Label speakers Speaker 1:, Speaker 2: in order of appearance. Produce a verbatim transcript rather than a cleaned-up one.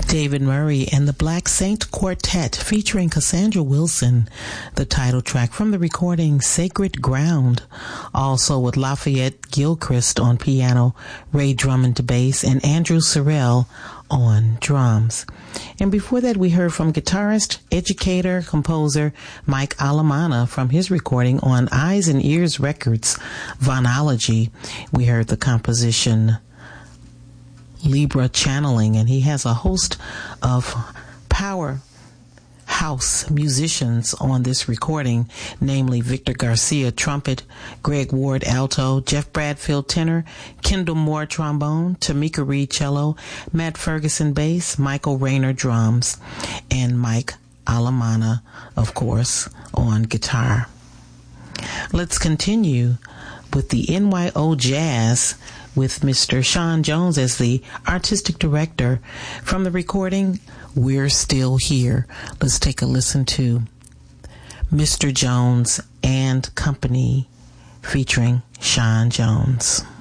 Speaker 1: David Murray and the Black Saint Quartet featuring Cassandra Wilson, the title track from the recording Sacred Ground, also with Lafayette Gilchrist on piano, Ray Drummond to bass, and Andrew Sorrell on drums. And before that, we heard from guitarist, educator, composer Mike Alamana from his recording on Eyes and Ears Records, Vonology. We heard the composition Libra Channeling, and he has a host of power house musicians on this recording, namely Victor Garcia trumpet, Greg Ward alto, Jeff Bradfield tenor, Kendall Moore trombone, Tamika Reed cello, Matt Ferguson bass, Michael Rayner drums, and Mike Alamana, of course, on guitar. Let's continue with the N Y O Jazz with Mister Sean Jones as the artistic director from the recording We're Still Here. Let's take a listen to Mister Jones and Company featuring Sean Jones.